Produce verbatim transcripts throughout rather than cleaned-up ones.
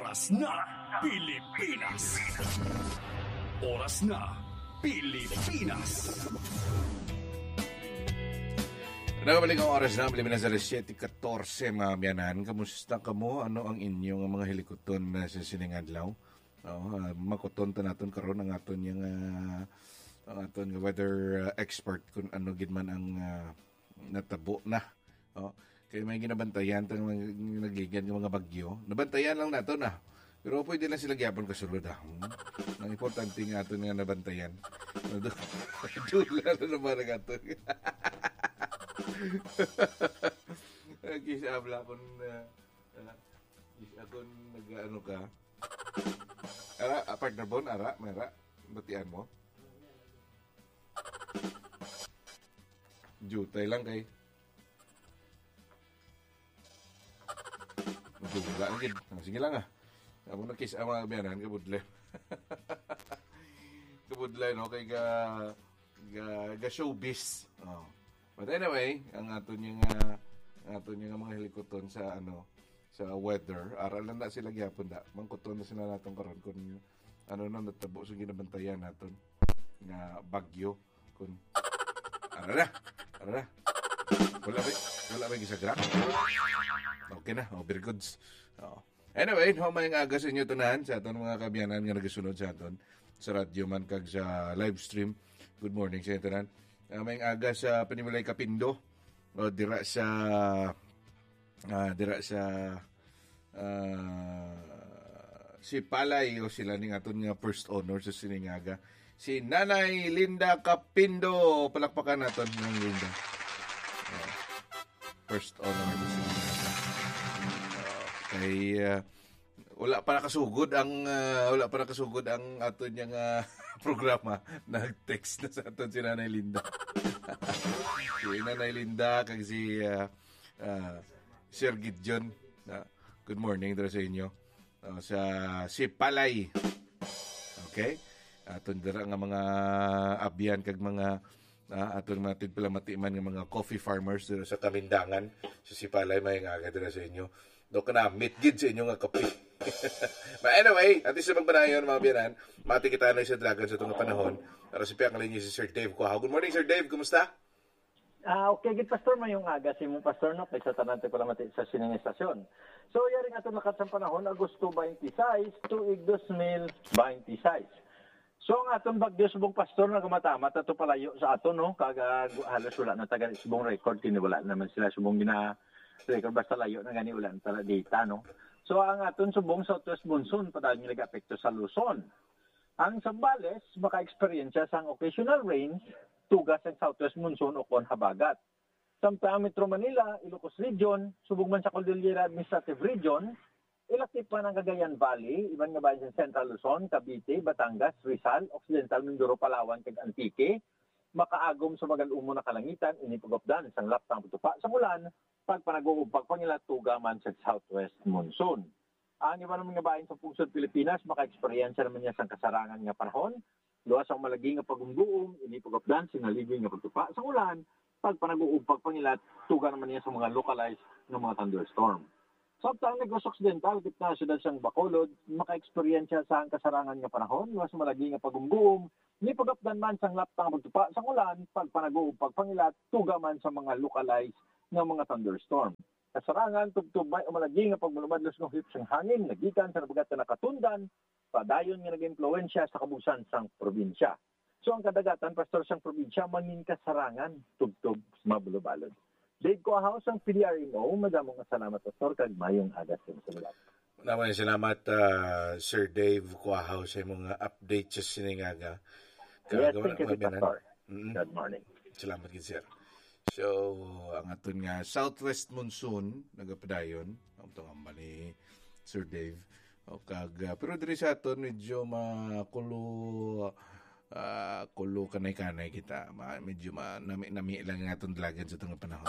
Oras na Pilipinas. Oras na Pilipinas. Nakabalik ang oras na Pilipinas alas siyete fourteen mga biyanan. Kamusta ka mo? Ano ang inyong mga hilikoton na sa siningadlaw? Oh, uh, makuton ta naton karon ang aton yung uh, ang aton weather uh, expert kung ano gid man ang uh, natabo na. Oh, kay may ginabantayan tang nagigan ng mga bagyo. Nabantayan lang nato na. Pero pwede lang sila gyapon kasulod ah. Hmm? Ang importante nga aton nga nabantayan. Dula na naman ang aton. Kisabla kon uh, uh, akon nag-ano ka. Ara, partner bon, ara, mera, batian mo. Jutay lang kay. Dula lang gid. Sige lang ah. Amo na kiss ang mga biyanan kabudlay. Kabudlay no kay ga ga, ga showbiz. Oh. But anyway, ang aton yung uh, aton yung mga hilikoton sa ano sa weather, aralan na sila gyapon da. Mangkuton na sila naton karon kun ano na natabo sa ginabantayan naton nga bagyo kun ara na. Ara na. Wala ba wala ba gisagra? Okay na, oh, very good. Oh. Anyway, humayang aga sa inyo tunahan sa aton mga kabiyanan nga nagasunod sa aton sa radyo man kag sa live stream. Good morning sa inyo tunahan. Uh, may aga sa Panimulay Kapindo o dira sa uh, dira sa uh, si Palay o sila ning aton nga first honor sa siningaga si Nanay Linda Kapindo. Palakpakan naton ng Linda. Uh, first honor sa siningaga. Uh, kay uh, wala pa nakasugod ang uh, wala pa nakasugod ang aton yang uh, programa. Nag-text na sa aton si Nanay Linda. Si Nanay Linda kag si uh, uh, Sir Gideon. Uh, good morning dira sa inyo. Uh, sa si Palay. Okay? Aton dira nga mga abyan kag mga uh, aton mga tigpalamatiman nga mga coffee farmers dira sa Kamindangan. So, si Palay may nga dira sa inyo. Do ka na meet gid sa inyo nga kape. But anyway, at least sa magbanayon mga biyanan, mati kita na sa Dragon sa itong panahon. Para si Piyang Kalinyo si Sir Dave Kuahaw. Good morning, Sir Dave. Kumusta? Ah, uh, okay, gid pastor mo yung aga si mong pastor no kay sa tanan ko lamati sa sining estasyon. So yari nga lakat sa panahon Agosto twenty-six tuig two thousand twenty-six. So ang aton bagyo subong pastor na gumatama ato palayo sa aton no kag uh, halos wala na taga subong record kini wala naman sila subong gina record basta layo na gani ulan tala data no. So ang aton subong southwest monsoon padayong nag-apekto sa Luzon. Ang Zambales maka-experience sang occasional rains tugas ang southwest monsoon o kon habagat. Sa Metro Manila, Ilocos Region, subong man sa Cordillera Administrative Region, ilakip pa ng Cagayan Valley, iban nga bayan sa Central Luzon, Cavite, Batangas, Rizal, Occidental Mindoro, Palawan, kag Antique, makaagom sa magal-umo na kalangitan, inipagopdan sang laptang putupa sa ulan, pagpanaguubag pangila tuga man sa southwest monsoon. Ang iba naman nga bayan sa Pusod, Pilipinas, maka-experience naman niya sang kasarangan nga panahon, luwas ang malagi nga pagumduom, inipagopdan, sinaligoy nga pagtupa sa ulan, pagpanaguubag pangila tuga naman niya sa mga localized nga mga thunderstorm. Sa so, Negros Occidental, kitna siyudad sang Bacolod, maka-experience sa ang kasarangan nga panahon, luwas ang malagi nga pagumduom, inipagopdan man sang laptang pagtupa sa ulan, pagpanaguubag pangila tuga man sa mga localized nga mga thunderstorm. Kasarangan, tugtubay o malagi nga pagmulumadlos ng hips ng hangin, nagikan sa nabagat na nakatundan, padayon nga nag-impluensya sa kabusan sang probinsya. So ang kadagatan, pastor sang probinsya, mangin kasarangan, tugtub mabulubalod. Dave Kuahaw sang P D R M O, madamong salamat, pastor, kag mayong agas sa sulat. Maraming salamat, uh, Sir Dave Kuahaw, sa mga update sa siningaga. Yes, thank you, pastor. Mm-hmm. Good morning. Salamat, sir. So, ang aton nga southwest monsoon nagapadayon ang tungamba ni Sir Dave. O kag uh, pero diri sa aton medyo makulo uh, kulo kanay-kanay kita. Ma, medyo ma, nami nami lang nga aton dalagan sa tong panahon.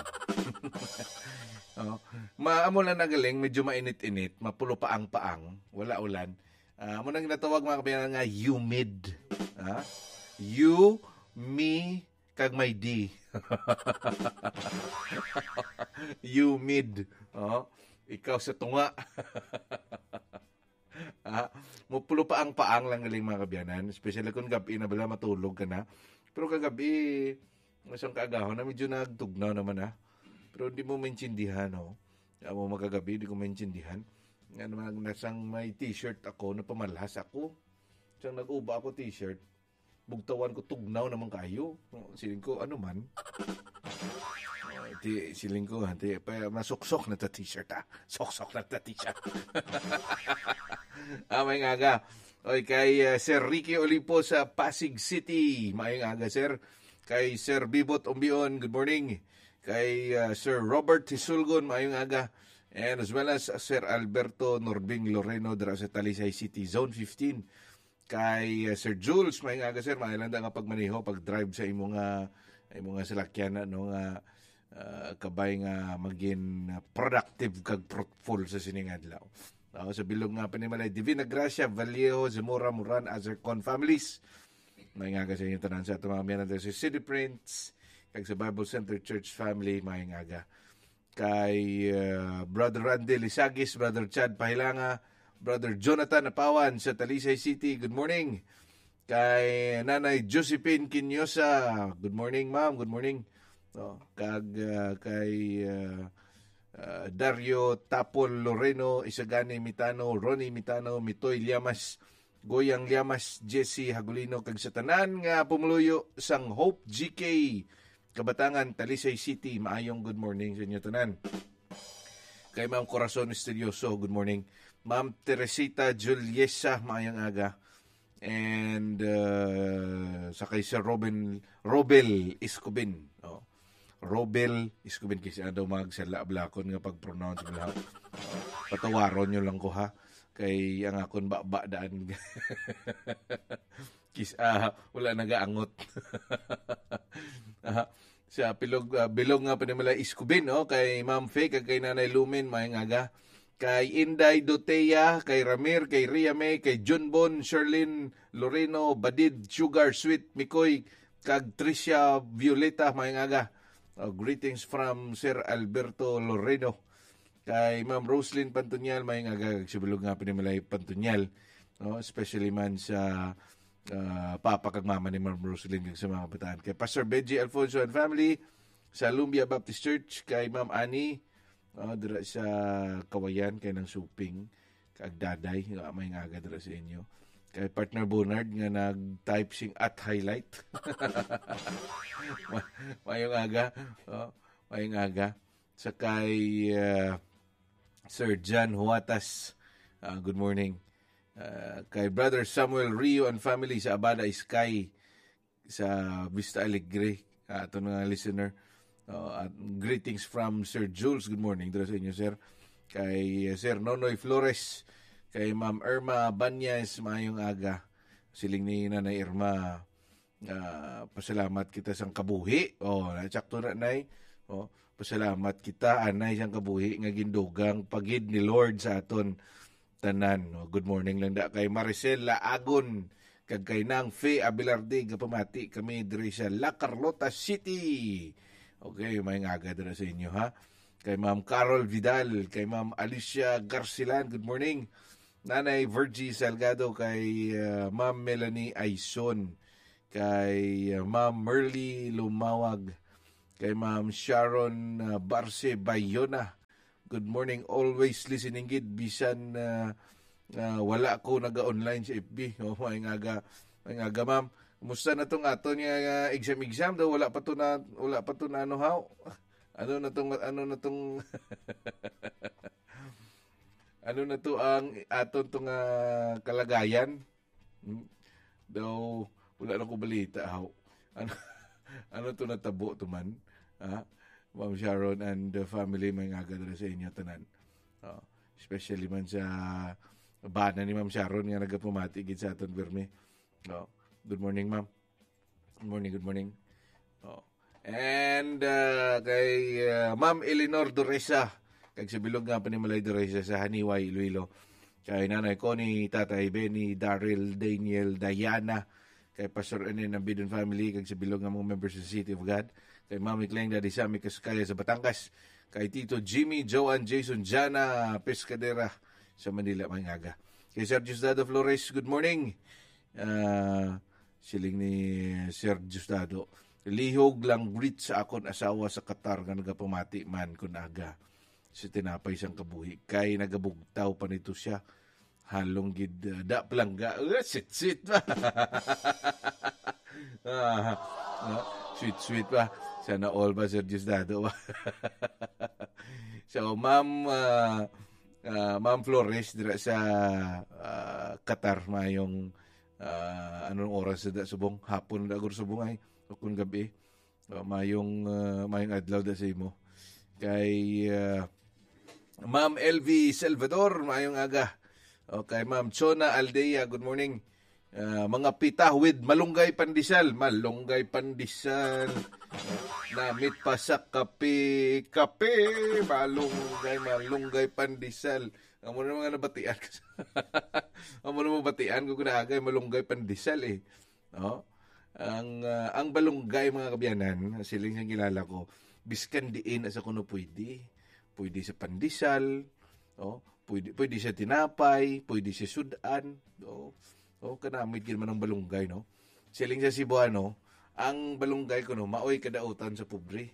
Oh, maamo lang nagaling medyo mainit-init, mapulo paang-paang, wala ulan. Ah, uh, mo nang ginatawag mga kabayan nga humid. Ha? You, me, kag may D. Humid. Oh, ikaw sa tunga. Ah, mupulo pa ang paang lang galing mga kabyanan, especially kung gabi na bala matulog ka na. Pero kagabi, masang kaagahon na medyo nagtugnaw naman ha. Pero hindi mo maintindihan, no? Mo magagabi, hindi ko maintindihan. Nga naman, nasang may t-shirt ako, napamalhas ako. Siyang nag-uba ako t-shirt, bugtawan ko tugnaw naman kayo. Siling ko, ano man? Ti, siling ko, ti, pa, masuksok na ta t-shirt ha. Soksok na ta t-shirt. Ah, may nga Oy, kay uh, Sir Ricky Olimpo sa Pasig City. May nga sir. Kay Sir Bibot Umbion, good morning. Kay uh, Sir Robert Hisulgon, may nga and as well as uh, Sir Alberto Norbing Loreno dra sa Talisay City, Zone fifteen. Kay uh, Sir Jules, may nga sir. May landa nga pagmaniho, pag-drive sa imong uh, imong uh, salakyan, no, nga uh, kabay nga maging uh, productive kag fruitful sa siningadlaw. Uh, sa bilog nga panimalay, Divina Gracia, Vallejo, Zamora, Moran, Azercon families. May nga kasi yung tanan sa ito mga miyanan sa City Prince, kag sa Bible Center Church family, may nga. Kay uh, Brother Randy Lisagis, Brother Chad Pahilanga, Brother Jonathan Apawan sa Talisay City, good morning. Kay Nanay Josephine Quinosa, good morning ma'am, good morning. Oh, kag uh, kay... Uh, Uh, Dario Tapol Loreno, Isagani Mitano, Ronnie Mitano, Mitoy Llamas, Goyang Llamas, Jesse Hagulino, kag sa tanan nga pumuluyo sang Hope G K, Kabatangan, Talisay City. Maayong good morning sa inyo tanan. Kay Ma'am Corazon Misterioso, good morning. Ma'am Teresita Juliesa, maayong aga. And uh, sa kay Sir Robin, Robel Escobin. Oh. Robel Escobin, kasi ano magsala-blakon nga pag-pronounce mo lahat. Patawaron nyo lang ko ha. Kay ang akon ba-ba daan. Kis, ah, wala nagaangot. ah, sa pilog, uh, bilog nga panimala Escobin, oh, kay Ma'am Faye, kag kay Nanay Lumen, may ngaga. Kay Inday Dotea, kay Ramir, kay Ria May, kay John Bon, Sherlyn Loreno, Badid, Sugar, Sweet, Mikoy, kag Tricia Violeta, may ngaga. Uh, greetings from Sir Alberto Loreno. Kay Ma'am Roslyn Pantunyal, may nga sibilog nga pinimalay Pantunyal. No? Especially man sa uh, papa kag mama ni Ma'am Roslyn kag sa mga bataan. Kay Pastor Benji Alfonso and family sa Lumbia Baptist Church. Kay Ma'am Annie, uh, dira sa Kawayan, kay ng Suping. Kag Daday, uh, may nga dira sa inyo. Kay partner Bonard nga nag-type sing at highlight. Mayong aga. Oh, mayong aga. Sa kay uh, Sir John Huatas, uh, good morning. Uh, kay Brother Samuel Rio and family sa Abada Sky sa Vista Alegre. Uh, ito nga listener. Uh, at greetings from Sir Jules. Good morning. Dito sa inyo, sir. Kay uh, Sir Nonoy Flores. Kay Ma'am Irma Banyas, mayong aga. Siling ni Nanay Irma, uh, pasalamat kita sang kabuhi. Oh, natsakto na, Nay. Oh, pasalamat kita, anay sang kabuhi, nga gindugang pagid ni Lord sa aton tanan. Oh, good morning lang da kay Maricel Laagon, kag kay Nang Faye Abelarde, kapamati kami diri sa La Carlota City. Okay, may aga dira sa inyo, ha? Kay Ma'am Carol Vidal, kay Ma'am Alicia Garcilan, good morning. Nanay Virgie Salgado, kay uh, Ma'am Melanie Aison, kay uh, Ma'am Merly Lumawag, kay Ma'am Sharon uh, Barce Bayona. Good morning, always listening gid bisan uh, uh, wala ko naga-online sa F B. Oh, may ngaga, may ngaga ma'am. Kumusta na tong ato niya uh, exam exam daw wala pa to na wala pa to na ano how? Ano na tong ano na tong ano na to ang aton tong uh, kalagayan? Hmm? Daw wala na ko balita how. Ano ano to natabo to man? Ha? Ma'am Sharon and the family may ngagadra sa inyo tanan. Oh, especially man sa bana ni Ma'am Sharon nga nagapumati gid sa aton Berme. Oh, good morning, ma'am. Good morning, good morning. Oh. And uh, kay uh, Ma'am Eleanor Doresa, kag sa bilog nga panimalay Doresa sa Haniway, Iloilo. Kay Nanay Connie, Tatay Benny, Daryl, Daniel, Diana, kay Pastor Enen ng Bidon family, kag sa bilog nga mga members sa City of God. Kay Mami Kleng Daddy Sammy Kaskaya sa Batangas. Kay Tito Jimmy, Joan, Jason, Jana, Pescadera sa Manila, Mangaga. Kay Sir Diosdado Flores, good morning. Uh, siling ni Sir Diosdado. Lihog lang greet sa akon asawa sa Qatar nga nagapamati man kun aga. Si tinapay siyang kabuhi. Kay nagabugtaw pa nito siya. Halong gid uh, da plangga. Uh, sit sit pa. ah, uh, sweet sweet pa. Sana all ba Sir Diosdado ba? So ma'am uh, uh, Ma'am Flores dira sa uh, Qatar mayong uh, anong oras sa subong hapon da gur subong ay o kun gabi uh, mayong uh, mayong adlaw da sa imo kay uh, Ma'am L V Salvador mayong aga. Okay, Ma'am Chona Aldea, good morning. Uh, mga pita with malunggay pandesal, malunggay pandesal. Namit pa sa kape, kape, malunggay, malunggay pandesal. Amo na mga nabatian. Amo na mga batian ko kunagay malunggay pandesal eh. Oh. Ang uh, ang balunggay mga kabyanan, siling siyang kilala ko, biskan diin asa kuno pwede. Pwede sa pandesal, oh, pwede pwede sa tinapay, pwede sa sudan, oh. Oh, kanamit gid man ang balunggay, no. Siling sa Cebuano, ang balunggay ko no, maoy kadautan sa pobre.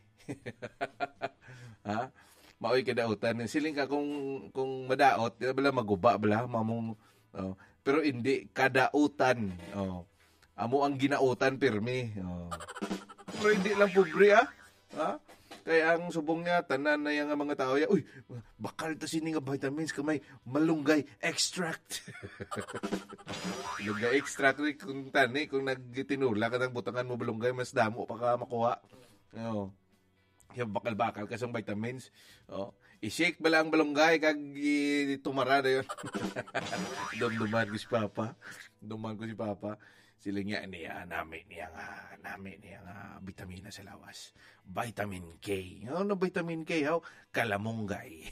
Ha? Maoy kadautan. Siling ka kung kung madaot, di bala maguba bala mamong oh. Pero hindi kadautan. Oh. Amo ang ginautan pirmi. Oh. Pero hindi lang pobre ah. Ha? Kaya ang subong niya, tanan na yung mga tao ya, uy, bakal ta sini nga vitamins kamay malunggay extract. Malunggay extract kung tani, kung nagtinula ka ng butangan mo balunggay, mas damo pa ka makuha. Oh. Yung bakal-bakal ka sang vitamins. Oh. I-shake ba lang balunggay kag tumara na yun. Dumduman ko si Papa. Dumduman ko si Papa. Sila niya niya namin niya nga namin niya nga vitamina sa lawas. Vitamin K. Ano vitamin K? How? Kalamunggay.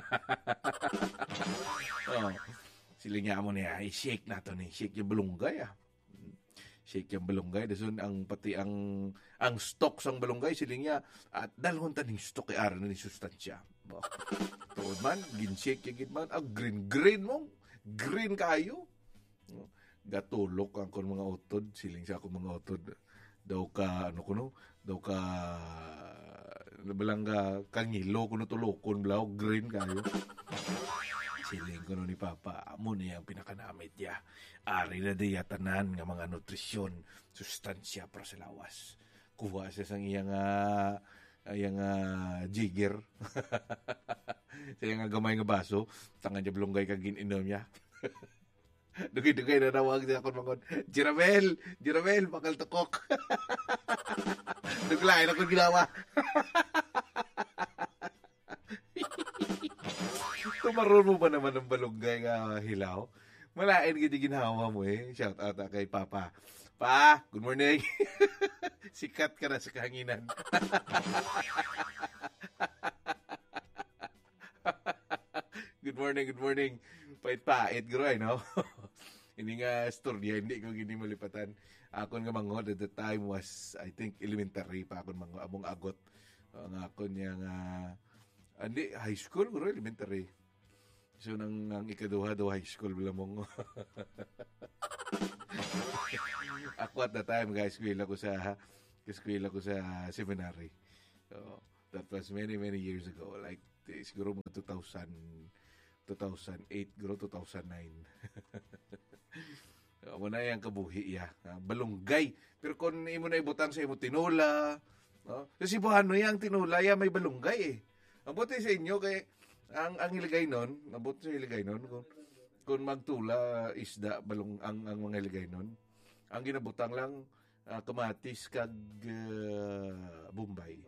Oh. Sila niya mo niya i-shake nato ni shake yung balunggay ah. Shake yung balunggay dason ang pati ang ang stock sang balunggay sila niya at dalhon taning stock ay ara ni sustansya. Tuod man gin-shake yung man ah, green green mo. Green kayo. Gatulok ang kon mga utod, siling sa akong mga utod. Daw ka, ano ko no? Daw ka, nabalang ka, kangilo ko no tulokon, blaw, green kayo. Siling ko no ni Papa, amo niya ang pinakanamit niya. Ari na diya tanan nga mga nutrisyon, sustansya para sa lawas. Kuha siya sang iyang, uh, iyang uh, jigger. Sa iyang gamay nga baso, tangan niya blunggay kagin inom niya. Dugay-dugay na nawag siya akong mga Jiramel! Jiramel! Bakal tukok! Naglain ako ginawa. Tumaroon mo ba naman ng balunggay nga hilaw? Malain gini ginawa mo eh. Shout out kay Papa. Pa! Good morning! Sikat ka na sa kahanginan. Good morning, good morning. Pait-pait, groy, no? Hindi nga storya, hindi ko gini malipatan. Akon nga mangod at the time was, I think, elementary pa akon mangod. Among agot. Ang akon niya nga, hindi, high school, groy, elementary. So, nang, nang ikaduha daw high school, bila mong. Ako at the time, guys, eskwela ko sa, eskwela ko sa seminary. So, that was many, many years ago. Like, siguro mga two thousand, two thousand eight, guro two thousand nine. Amo na yang kabuhi ya. Balunggay. Pero kung imo na ibutang sa imo tinula, no? Kasi buhano yang tinula ya may balunggay eh. Ang buti sa inyo kay ang ang iligay nun, ang buti sa iligay nun kung, kung magtula isda balung ang ang mga iligay nun. Ang ginabutang lang uh, kamatis kag uh, Bombay.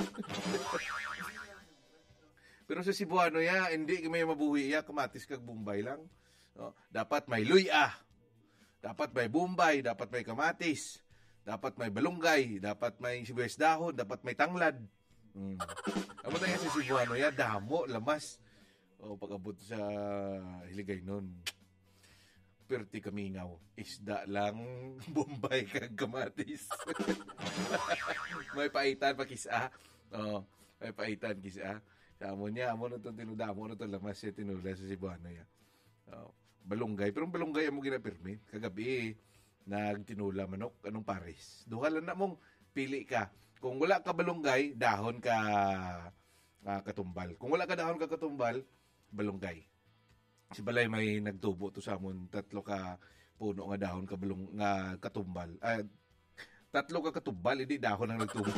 Pero sa Cebuano ya, hindi may mabuhi ya, kamatis kag Bombay lang. No? Dapat may luya, dapat may Bombay, dapat may kamatis, dapat may balunggay, dapat may sibuyas dahon, dapat may tanglad. Hmm. Amo tayo sa Cebuano ya, damo, lamas. O pag-abot sa Hiligay nun, perti kamingaw, isda lang, Bombay kag kamatis. May paitan pa kisa. Oh, may paitan kisa. Amo niya, amo na itong tinudamo na itong lamas siya tinula sa Cebuano ya. Oh. balunggay. Pero ang balunggay ang mo ginapirmi. Kagabi, nagtinula manok, anong pares. Duha lang na mong pili ka. Kung wala ka balunggay, dahon ka uh, katumbal. Kung wala ka dahon ka katumbal, balunggay. Si Balay may nagtubo to sa amon, tatlo ka puno nga dahon ka balung nga katumbal. Ah, tatlo ka katumbal, hindi dahon ang nagtubo.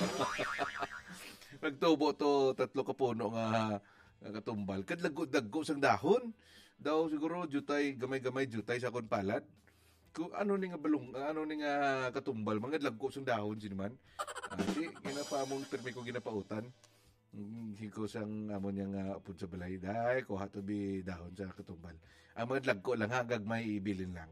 Nagtubo to tatlo ka puno nga, nga katumbal. Kadlago-daggo sang dahon. Daw siguro jutay gamay-gamay jutay sa kon palad. Kung ano ni nga balong, ano ni nga katumbal, mga lagko sang dahon siniman. Ah, di ginapa mong permi ko ginapautan. Hiko sang amon yang uh, pud sa balay dai ko hato bi dahon sa katumbal. Ang mga lagko lang hanggang may ibilin lang.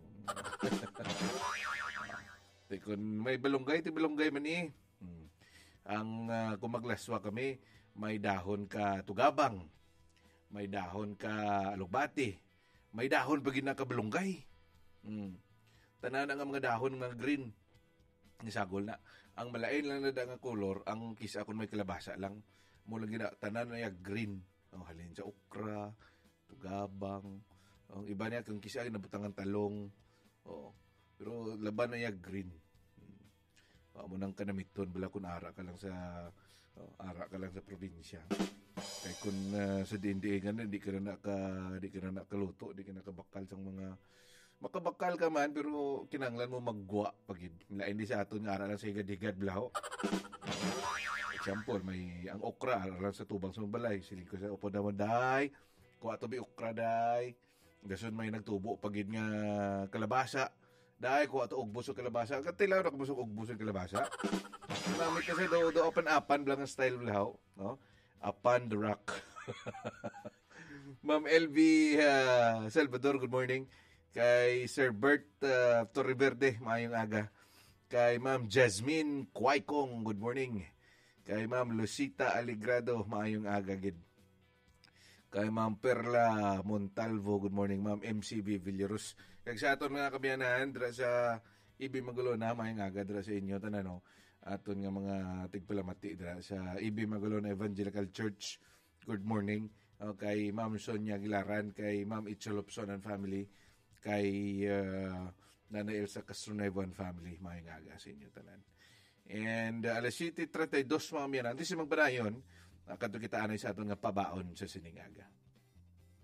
Di kun may balunggay, ti balunggay man eh. Hmm. Ang uh, kung maglaswa kami, may dahon ka tugabang. May dahon ka alugbati. May dahon pag ginakabalunggay. Hmm. Tanan nga mga dahon nga green. Nisagol na. Ang malain lang na da nga color, ang kisa kun may kalabasa lang. Mula gina tanan na green. Ang halin sa okra, tugabang. Ang iba niya kung kisa nabutangan talong. Oo. Pero laban na green. Hmm. Mo nang kanamiton bala kun ara ka lang sa oh, ara ka lang sa probinsya. Kay kun uh, sa diindigan di ka na naka di ka na nakaluto, di ka nakabakal sang mga makabakal ka man pero kinanglan mo maggwa pagid. Lain di sa aton nga ara lang sa higad-higad blaho. Example, may ang okra ara lang sa tubang sa balay, siling ko sa upo naman day. Kuha to bi okra day. Gason may nagtubo pagid nga kalabasa. Day kuha to ugbos sa kalabasa. Katilaw na kumusok ugbos sa kalabasa. Namit kasi do do open upan lang ang style blaho, no? Upon the rock. Ma'am L V uh, Salvador, good morning. Kay Sir Bert uh, Torreverde, maayong aga. Kay Ma'am Jasmine Quaikong, good morning. Kay Ma'am Lucita Aligrado, maayong aga gid. Kay Ma'am Perla Montalvo, good morning. Ma'am M C B Villaros. Kag sa aton mga kabiyanan dira sa Ibi Magulona, maayong aga dira sa inyo tanan no. Aton nga mga tigpalamati dira sa Ibi Magulona Evangelical Church. Good morning. Uh, kay Ma'am Sonia Gilaran, kay Ma'am Itcholopson and family, kay uh, Nana Elsa Castronevo and family, maayong aga sa inyo tanan. And uh, alas siyete treinta y dos mga miyan, antes si magbanayon, uh, kadto kita anay sa aton nga pabaon sa siningaga.